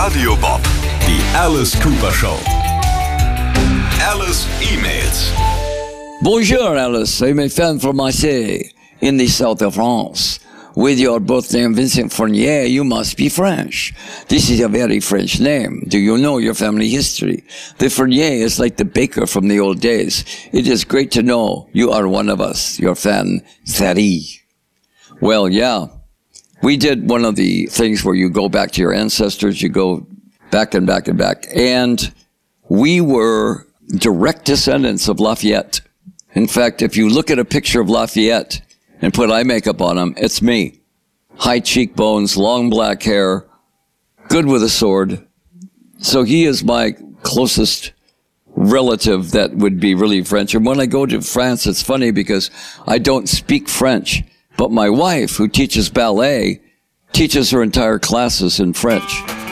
Radio Bob. Die Alice Cooper Show. Alice E-Mails. Bonjour, Alice. I'm a fan from Marseille, in the south of France. With your birth name Vincent Fournier, you must be French. This is a very French name. Do you know your family history? The Fournier is like the baker from the old days. It is great to know you are one of us, your fan, Thierry. Well, yeah. We did one of the things where you go back to your ancestors, you go back and back and back. And we were direct descendants of Lafayette. In fact, if you look at a picture of Lafayette and put eye makeup on him, it's me. High cheekbones, long black hair, good with a sword. So he is my closest relative that would be really French. And when I go to France, it's funny because I don't speak French. But my wife, who teaches ballet, teaches her entire classes in French.